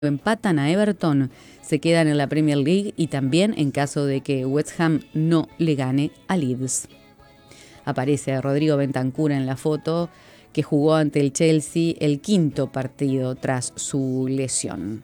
empatan a Everton, se quedan en la Premier League y también en caso de que West Ham no le gane a Leeds. Aparece Rodrigo Bentancur en la foto, que jugó ante el Chelsea el quinto partido tras su lesión.